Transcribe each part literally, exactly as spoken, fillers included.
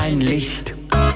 Ein Licht.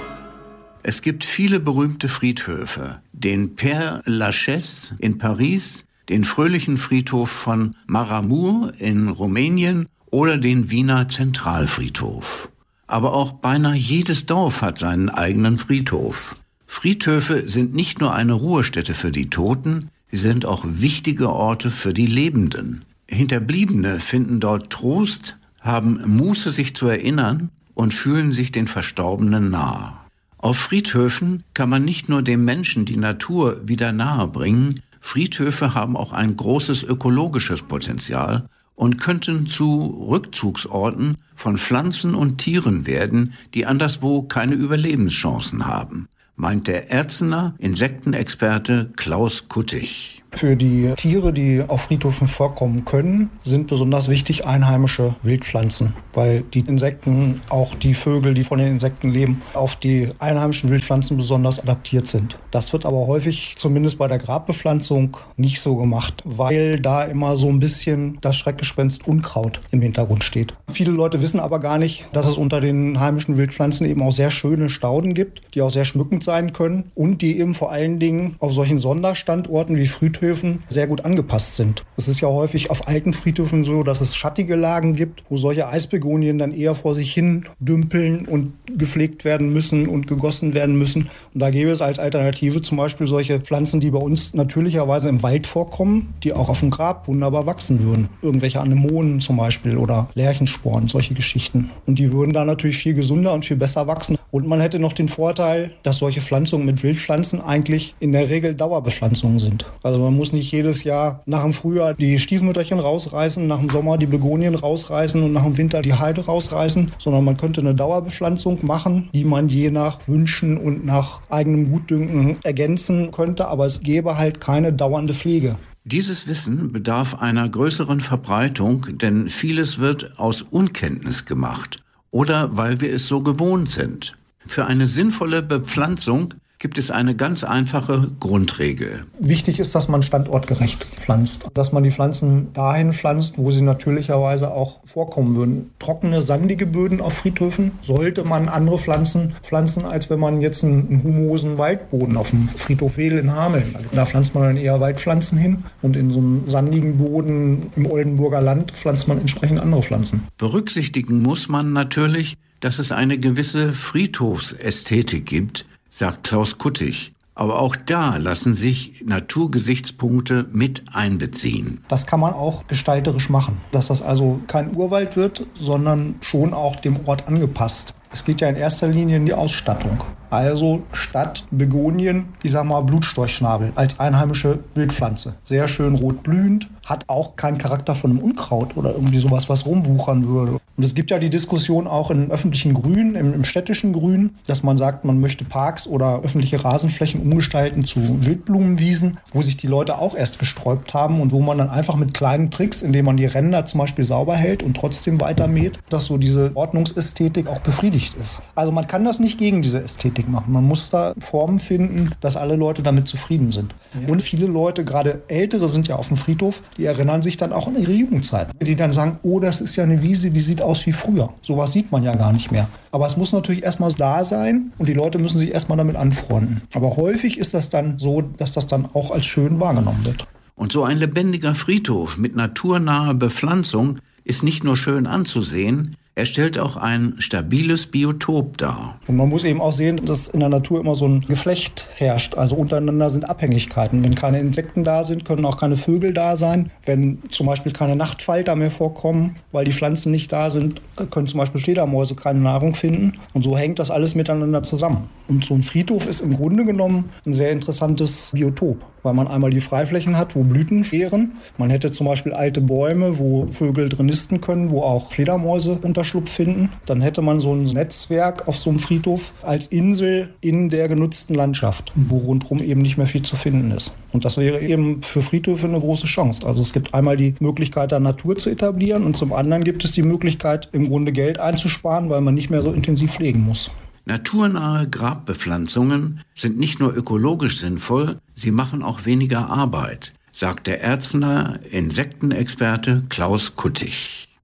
Es gibt viele berühmte Friedhöfe. Den Père Lachaise in Paris, den fröhlichen Friedhof von Maramureș in Rumänien oder den Wiener Zentralfriedhof. Aber auch beinahe jedes Dorf hat seinen eigenen Friedhof. Friedhöfe sind nicht nur eine Ruhestätte für die Toten, sie sind auch wichtige Orte für die Lebenden. Hinterbliebene finden dort Trost, haben Muße, sich zu erinnern und fühlen sich den Verstorbenen nahe. Auf Friedhöfen kann man nicht nur dem Menschen die Natur wieder nahe bringen, Friedhöfe haben auch ein großes ökologisches Potenzial und könnten zu Rückzugsorten von Pflanzen und Tieren werden, die anderswo keine Überlebenschancen haben, meint der Erzener Insektenexperte Klaus Kuttig. Für die Tiere, die auf Friedhöfen vorkommen können, sind besonders wichtig einheimische Wildpflanzen, weil die Insekten, auch die Vögel, die von den Insekten leben, auf die einheimischen Wildpflanzen besonders adaptiert sind. Das wird aber häufig, zumindest bei der Grabbepflanzung, nicht so gemacht, weil da immer so ein bisschen das Schreckgespenst Unkraut im Hintergrund steht. Viele Leute wissen aber gar nicht, dass es unter den heimischen Wildpflanzen eben auch sehr schöne Stauden gibt, die auch sehr schmückend sein können und die eben vor allen Dingen auf solchen Sonderstandorten wie Friedhöfen sehr gut angepasst sind. Es ist ja häufig auf alten Friedhöfen so, dass es schattige Lagen gibt, wo solche Eisbegonien dann eher vor sich hin dümpeln und gepflegt werden müssen und gegossen werden müssen. Und da gäbe es als Alternative zum Beispiel solche Pflanzen, die bei uns natürlicherweise im Wald vorkommen, die auch auf dem Grab wunderbar wachsen würden. Irgendwelche Anemonen zum Beispiel oder Lärchensporen, solche Geschichten. Und die würden da natürlich viel gesünder und viel besser wachsen. Und man hätte noch den Vorteil, dass solche Pflanzungen mit Wildpflanzen eigentlich in der Regel Dauerbepflanzungen sind. Also man muss nicht jedes Jahr nach dem Frühjahr die Stiefmütterchen rausreißen, nach dem Sommer die Begonien rausreißen und nach dem Winter die Heide rausreißen, sondern man könnte eine Dauerbepflanzung machen, die man je nach Wünschen und nach eigenem Gutdünken ergänzen könnte, aber es gäbe halt keine dauernde Pflege. Dieses Wissen bedarf einer größeren Verbreitung, denn vieles wird aus Unkenntnis gemacht oder weil wir es so gewohnt sind. Für eine sinnvolle Bepflanzung gibt es eine ganz einfache Grundregel. Wichtig ist, dass man standortgerecht pflanzt. Dass man die Pflanzen dahin pflanzt, wo sie natürlicherweise auch vorkommen würden. Trockene, sandige Böden auf Friedhöfen sollte man andere Pflanzen pflanzen, als wenn man jetzt einen, einen humosen Waldboden auf dem Friedhof Wedel in Hameln. Da pflanzt man dann eher Waldpflanzen hin und in so einem sandigen Boden im Oldenburger Land pflanzt man entsprechend andere Pflanzen. Berücksichtigen muss man natürlich, dass es eine gewisse Friedhofsästhetik gibt, sagt Klaus Kuttig. Aber auch da lassen sich Naturgesichtspunkte mit einbeziehen. Das kann man auch gestalterisch machen, dass das also kein Urwald wird, sondern schon auch dem Ort angepasst. Es geht ja in erster Linie in die Ausstattung. Also statt Begonien, ich sag mal Blutstorchschnabel als einheimische Wildpflanze. Sehr schön rot blühend, hat auch keinen Charakter von einem Unkraut oder irgendwie sowas, was rumwuchern würde. Und es gibt ja die Diskussion auch im öffentlichen Grün, im, im städtischen Grün, dass man sagt, man möchte Parks oder öffentliche Rasenflächen umgestalten zu Wildblumenwiesen, wo sich die Leute auch erst gesträubt haben und wo man dann einfach mit kleinen Tricks, indem man die Ränder zum Beispiel sauber hält und trotzdem weiter mäht, dass so diese Ordnungsästhetik auch befriedigt ist. Also man kann das nicht gegen diese Ästhetik machen. Man muss da Formen finden, dass alle Leute damit zufrieden sind. Ja. Und viele Leute, gerade Ältere sind ja auf dem Friedhof, die erinnern sich dann auch an ihre Jugendzeit. Die dann sagen, oh, das ist ja eine Wiese, die sieht aus wie früher. Sowas sieht man ja gar nicht mehr. Aber es muss natürlich erstmal da sein und die Leute müssen sich erstmal damit anfreunden. Aber häufig ist das dann so, dass das dann auch als schön wahrgenommen wird. Und so ein lebendiger Friedhof mit naturnaher Bepflanzung ist nicht nur schön anzusehen, er stellt auch ein stabiles Biotop dar. Und man muss eben auch sehen, dass in der Natur immer so ein Geflecht herrscht. Also untereinander sind Abhängigkeiten. Wenn keine Insekten da sind, können auch keine Vögel da sein. Wenn zum Beispiel keine Nachtfalter mehr vorkommen, weil die Pflanzen nicht da sind, können zum Beispiel Fledermäuse keine Nahrung finden. Und so hängt das alles miteinander zusammen. Und so ein Friedhof ist im Grunde genommen ein sehr interessantes Biotop, weil man einmal die Freiflächen hat, wo Blüten wären. Man hätte zum Beispiel alte Bäume, wo Vögel drin nisten können, wo auch Fledermäuse Unterschlupf finden. Dann hätte man so ein Netzwerk auf so einem Friedhof als Insel in der genutzten Landschaft, wo rundherum eben nicht mehr viel zu finden ist. Und das wäre eben für Friedhöfe eine große Chance. Also es gibt einmal die Möglichkeit, da Natur zu etablieren und zum anderen gibt es die Möglichkeit, im Grunde Geld einzusparen, weil man nicht mehr so intensiv pflegen muss. Naturnahe Grabbepflanzungen sind nicht nur ökologisch sinnvoll, sie machen auch weniger Arbeit, sagt der Erzener Insektenexperte Klaus Kuttig.